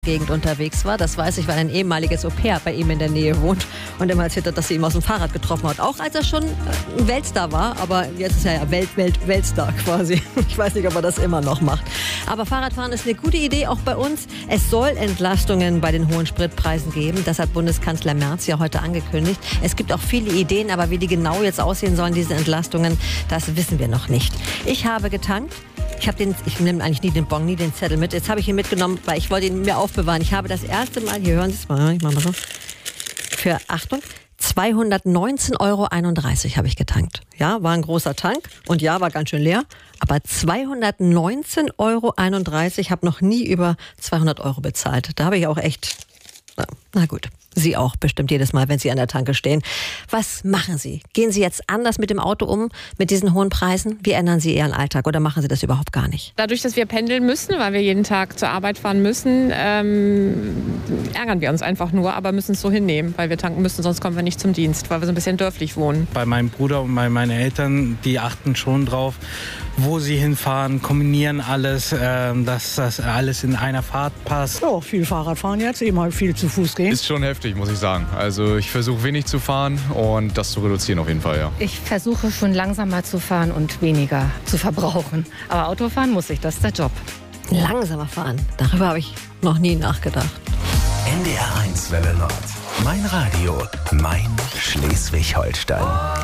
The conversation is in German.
Gegend unterwegs war. Das weiß ich, weil ein ehemaliges Au-pair bei ihm in der Nähe wohnt und immer erzählt hat, dass sie ihn aus dem Fahrrad getroffen hat. Auch als er schon ein Weltstar war, aber jetzt ist er ja Weltstar quasi. Ich weiß nicht, ob er das immer noch macht. Aber Fahrradfahren ist eine gute Idee, auch bei uns. Es soll Entlastungen bei den hohen Spritpreisen geben. Das hat Bundeskanzler Merz ja heute angekündigt. Es gibt auch viele Ideen, aber wie die genau jetzt aussehen sollen, diese Entlastungen, das wissen wir noch nicht. Ich habe getankt. Ich nehme eigentlich nie den Bon, nie den Zettel mit. Jetzt habe ich ihn mitgenommen, weil ich wollte ihn mir aufbewahren. Ich habe das erste Mal, hier hören Sie es mal, ich mache mal so, für, Achtung, 219,31 € habe ich getankt. Ja, war ein großer Tank und ja, war ganz schön leer. Aber 219,31 €, habe noch nie über 200 € bezahlt. Da habe ich auch echt, na gut. Sie auch bestimmt jedes Mal, wenn Sie an der Tanke stehen. Was machen Sie? Gehen Sie jetzt anders mit dem Auto um, mit diesen hohen Preisen? Wie ändern Sie Ihren Alltag oder machen Sie das überhaupt gar nicht? Dadurch, dass wir pendeln müssen, weil wir jeden Tag zur Arbeit fahren müssen, ärgern wir uns einfach nur, aber müssen es so hinnehmen, weil wir tanken müssen, sonst kommen wir nicht zum Dienst, weil wir so ein bisschen dörflich wohnen. Bei meinem Bruder und bei meinen Eltern, die achten schon drauf, wo sie hinfahren, kombinieren alles, dass das alles in einer Fahrt passt. Ja, viel Fahrrad fahren jetzt, eben halt viel zu Fuß gehen. Ist schon heftig, muss ich sagen. Also ich versuche wenig zu fahren und das zu reduzieren auf jeden Fall, ja. Ich versuche schon langsamer zu fahren und weniger zu verbrauchen. Aber Autofahren muss ich, das ist der Job. Langsamer fahren, darüber habe ich noch nie nachgedacht. NDR 1 Welle Nord. Mein Radio, mein Schleswig-Holstein.